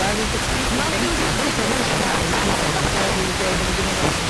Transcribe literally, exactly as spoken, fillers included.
will just keep thank you so much, guys. This is Abby,